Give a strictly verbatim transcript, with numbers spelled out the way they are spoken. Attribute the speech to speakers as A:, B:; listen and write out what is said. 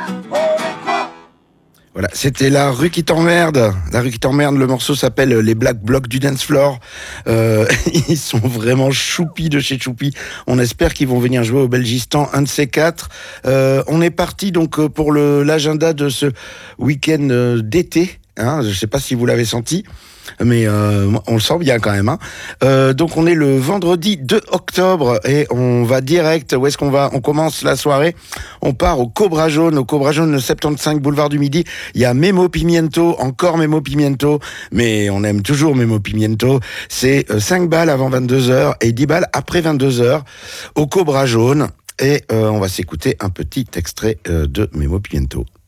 A: Voilà, c'était La Rue qui t'emmerde. La Rue qui t'emmerde, le morceau s'appelle Les Black Blocs du Dance Floor. Euh, ils sont vraiment choupis de chez Choupi. On espère qu'ils vont venir jouer au Belgistan, un de ces quatre. Euh, on est parti donc pour le, l'agenda de ce week-end d'été. Hein, je ne sais pas si vous l'avez senti, mais euh, on le sent bien quand même. Hein. Euh, donc on est le vendredi deux octobre et on va direct. Où est-ce qu'on va ? On commence la soirée. On part au Cobra Jaune, au Cobra Jaune, le soixante-quinze boulevard du Midi. Il y a Memo Pimiento, encore Memo Pimiento, mais on aime toujours Memo Pimiento. C'est cinq balles avant vingt-deux heures et dix balles après vingt-deux heures au Cobra Jaune. Et euh, on va s'écouter un petit extrait euh, de Memo Pimiento.